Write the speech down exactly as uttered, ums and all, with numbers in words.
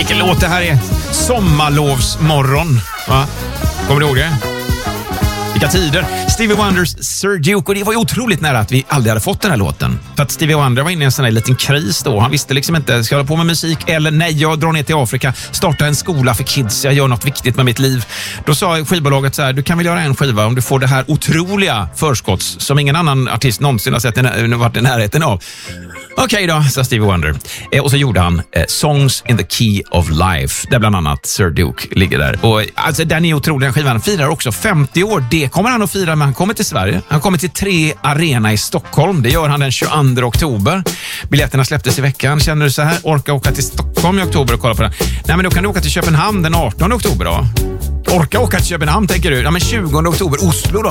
Vilken låt det här är. Sommarlovsmorgon. Va? Kommer du ihåg det? Vilka tider. Stevie Wonders Sir Duke. Och det var ju otroligt nära att vi aldrig hade fått den här låten. För att Stevie Wonder var inne i en sån här liten kris då. Han visste liksom inte, ska jag hålla på med musik eller nej, jag drar ner till Afrika, starta en skola för kids, jag gör något viktigt med mitt liv. Då sa skivbolaget så här, du kan väl göra en skiva om du får det här otroliga förskotts som ingen annan artist någonsin har sett en, varit i närheten av. Okej okay då, sa Stevie Wonder. Eh, och så gjorde han eh, Songs in the Key of Life, där bland annat Sir Duke ligger där. Och alltså, den är otrolig, den skivan. Han firar också femtio år. Det kommer han att fira, men han kommer till Sverige. Han kommer till Tre Arena i Stockholm. Det gör han den tjugoandra oktober. Biljetterna släpptes i veckan. Känner du så här? Orka åka till Stockholm i oktober och kolla på den? Nej, men då kan du åka till Köpenhamn den artonde oktober då. Orka åka till Köpenhamn, tänker du? Ja, men tjugonde oktober, Oslo då.